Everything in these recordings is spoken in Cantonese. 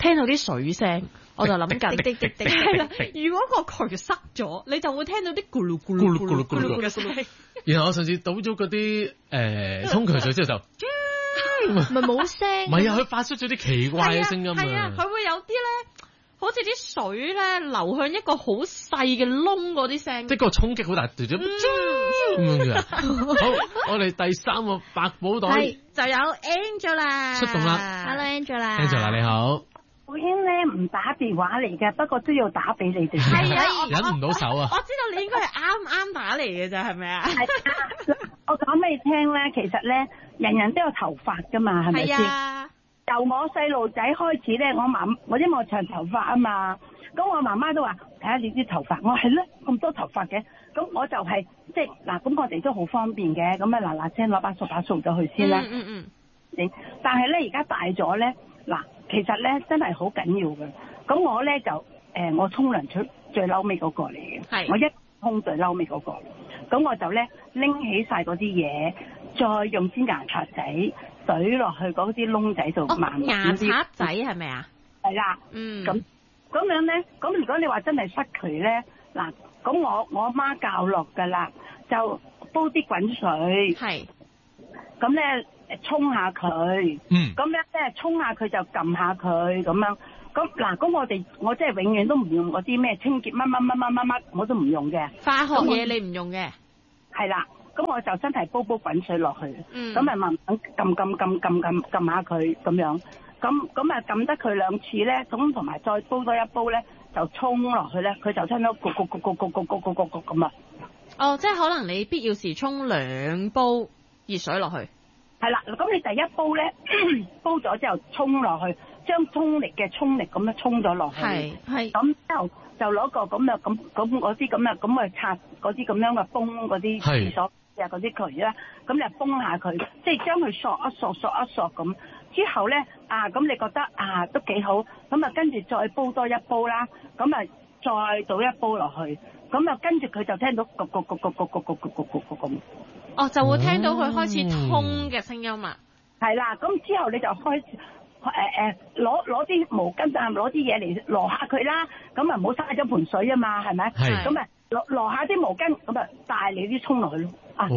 聽到啲水聲，我就諗緊， 滴滴滴滴係啦。如果個渠塞咗，你就會聽到啲咕嚕咕嚕咕嚕咕嚕嘅聲。 然後我上次倒咗嗰啲沖渠水之後就。 咪冇聲， 唔係啊！佢發出咗啲奇怪嘅聲音啊！ 係啊，佢會有啲咧，好似啲水咧流向一個好細嘅窿嗰啲聲， 即係個衝擊好大，咁樣嘅。好，我哋第3個百寶袋就有 Angela 出動啦 Hello Angela， Angela 你好。 好興咧唔打電話嚟嘅，不過都要打俾你哋。 係啊， 忍唔到手啊！ 我知道你應該係啱打嚟嘅咋，係咪啊？ 係我講俾你聽咧，其實咧人人都有頭髮噶嘛，係咪先？由我細路仔開始咧，我因為我長頭髮啊嘛，咁我媽媽都話睇下你啲頭髮，我係咧咁多頭髮嘅，咁我就係即係嗱，咁我哋都好方便嘅，咁啊嗱聲攞把掃把掃咗佢先啦。但係咧而家大咗咧，嗱。其實咧真係好緊要嘅，咁我咧就我沖涼最嬲尾嗰個嚟嘅，我一沖最嬲尾嗰個，咁我就咧拎起晒嗰啲嘢，再用支牙刷仔懟落去嗰啲窿仔度，慢慢牙刷仔係咪啊？ 係啦，咁樣咧，咁如果你話真係塞渠咧，嗱，咁我阿媽教落㗎啦，就煲啲滾水，係，咁咧。沖下佢，咁樣咧沖下佢就撳下佢咁樣，咁嗱，咁我真係永遠都唔用嗰啲咩清潔乜，我都唔用嘅。 化學嘢你唔用嘅， 係啦，咁我就真係煲滾水落去，咁咪慢慢撳下佢咁樣，咁啊撳得佢2次咧，咁同埋再煲多一煲咧，就沖落去咧，佢就聽到咕咁啊。 哦，即係可能你必要時沖2煲熱水落去。 係啦，咁你第一煲咧煲咗之後沖落去，將沖力咁樣沖咗落去，係，咁之後就攞個咁嗰啲咁去擦嗰啲咁樣嘅泵嗰啲廁所啊嗰啲渠啦，咁就泵下佢，即係將佢索一索咁。之後咧咁你覺得都幾好，咁啊跟住再煲多一煲啦，咁啊再倒一煲落去，咁啊跟住佢就聽到焗咁。 哦，就會聽到佢開始通嘅聲音啊！ 係啦，咁之後你就開始攞啲毛巾啊，攞啲嘢嚟攞下佢啦，咁啊唔好嘥咗盆水啊嘛，係咪？係。咁啊攞下啲毛巾，咁啊帶你啲沖落去咯。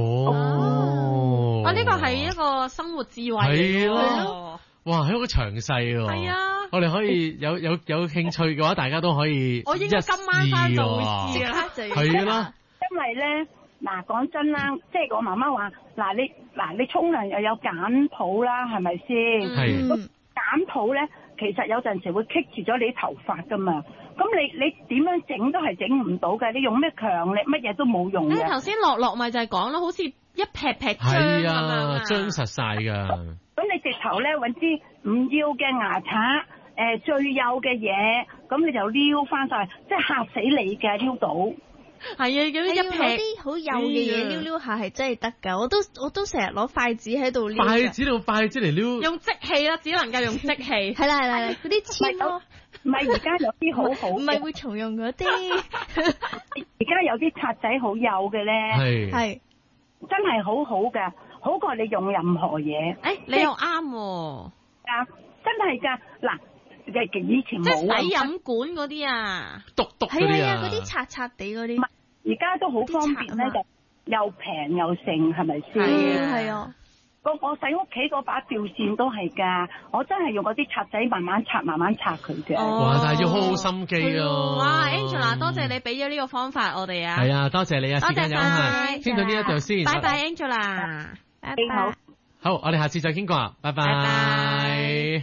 呢個係一個生活智慧嚟咯。 哇，係好詳細喎。係啊。我哋可以有興趣嘅話，大家都可以。 我應該今晚翻就會試啦。 係啦。 因為咧。嗱，講真啦，即係我媽媽話，你沖涼又有鹼泡啦，係咪先？係。咁鹼泡咧，其實有陣時會棘住咗你啲頭髮噶嘛。咁你點樣整都係整唔到嘅，你用咩強力乜嘢都冇用嘅。 頭先樂咪就係講咯，好似一劈劈漿咁樣啊， 漿實晒㗎。 咁你直頭咧揾支唔要嘅牙刷，最幼嘅嘢，咁你就撩翻晒，即係嚇死你嘅撩到。 係啊，咁一劈啲好幼嘅嘢撩下係真係得㗎，我都成日攞筷子喺度撩。 筷子嚟撩。 用即氣啦，只能夠用即氣。 係啦，嗰啲籤咯。 唔係而家有啲好好， 唔係會重用嗰啲。 而家有啲刷仔好幼嘅咧，係真係好好嘅，好過你用任何嘢。 你又啱喎。 真係㗎嗱。以前冇即係洗飲管嗰啲啊， 篤嗰啲啊， 嗰啲刷地嗰啲， 而家都好方便咧，就又平又盛，係咪先？ 係啊， 我洗屋企嗰把吊扇都係㗎，我真係用嗰啲刷仔慢慢刷佢嘅。 哇！但係要好心機啊！ 哇 ，Angela， 多謝你俾咗呢個方法我哋啊！ 係啊，多謝你啊，時間有限，先到呢一度先。 拜拜 ，Angela，拜拜。 好，我哋下次再傾過啊，拜拜。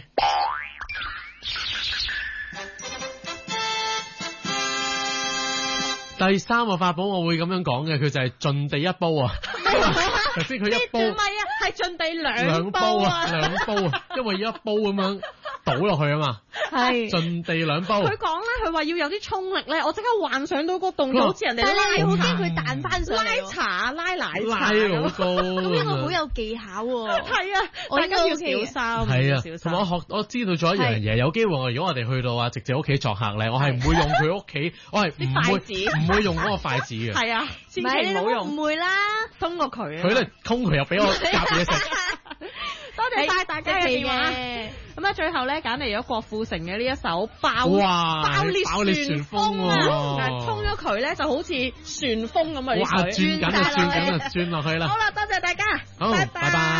第3個法寶我會咁樣講嘅，佢就係盡地一煲啊！頭先佢一煲， 唔係啊，係盡地2煲啊 ，2煲啊，因為一煲咁樣倒落去啊嘛，係盡地2煲。 佢講咧，佢話要有啲衝力咧，我即刻幻想到個動作好似人哋拉， 好驚佢彈翻上嚟， 拉茶拉奶茶， 拉好高， 咁呢個好有技巧喎。 係啊，大家要小心。 係啊，同埋我知道咗一樣嘢，有機會如果我哋去到直接屋企作客咧，我係唔會用佢屋企，我係唔會用嗰個筷子嘅。 係啊，千祈唔好用。 唔會啦， 通過佢。 佢咧通佢又俾我夾嘢食。 多謝謝晒大家嘅電話。咁啊，最後咧揀嚟咗郭富城嘅呢一首爆裂旋風啊！衝咗佢咧就好似旋風咁啊！ 哇，轉緊啊，轉落去啦！ 好啦，多謝大家， 好，拜拜。